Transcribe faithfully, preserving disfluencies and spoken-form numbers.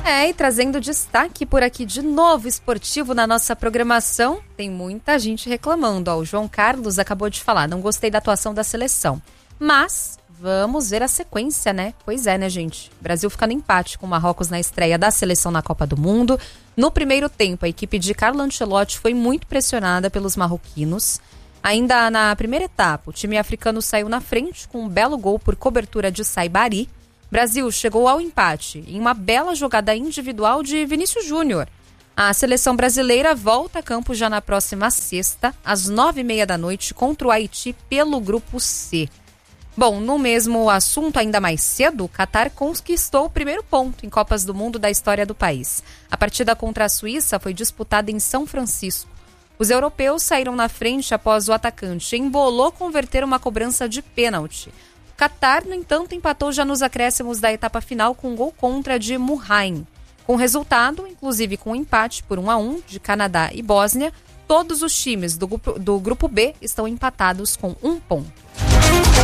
É, e trazendo destaque por aqui de novo esportivo na nossa programação, tem muita gente reclamando. Ó, o João Carlos acabou de falar, não gostei da atuação da seleção. Mas vamos ver a sequência, né? Pois é, né, gente? O Brasil fica no empate com o Marrocos na estreia da seleção na Copa do Mundo. No primeiro tempo, a equipe de Carlo Ancelotti foi muito pressionada pelos marroquinos. Ainda na primeira etapa, o time africano saiu na frente com um belo gol por cobertura de Saibari. Brasil chegou ao empate em uma bela jogada individual de Vinícius Júnior. A seleção brasileira volta a campo já na próxima sexta, às nove e meia da noite, contra o Haiti pelo Grupo C. Bom, no mesmo assunto, ainda mais cedo, o Catar conquistou o primeiro ponto em Copas do Mundo da história do país. A partida contra a Suíça foi disputada em São Francisco. Os europeus saíram na frente após o atacante embolou converter uma cobrança de pênalti. O Catar, no entanto, empatou já nos acréscimos da etapa final com um gol contra de Murrain. Com o resultado, inclusive com um empate por um a um de Canadá e Bósnia, todos os times do grupo, do grupo B estão empatados com um ponto.